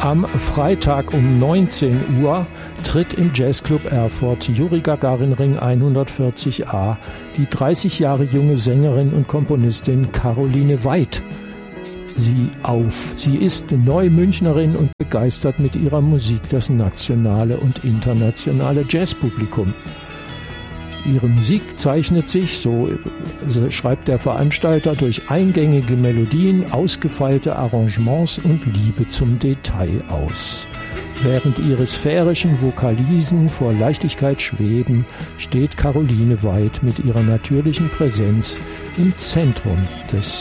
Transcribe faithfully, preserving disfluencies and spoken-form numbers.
Am Freitag um neunzehn Uhr tritt im Jazzclub Erfurt Juri Gagarin Ring hundertvierzig a die dreißig Jahre junge Sängerin und Komponistin Caroline Weid sie auf. Sie ist Neumünchnerin und begeistert mit ihrer Musik das nationale und internationale Jazzpublikum. Ihre Musik zeichnet sich, so schreibt der Veranstalter, durch eingängige Melodien, ausgefeilte Arrangements und Liebe zum Detail aus. Während ihre sphärischen Vokalisen vor Leichtigkeit schweben, steht Caroline Weid mit ihrer natürlichen Präsenz im Zentrum des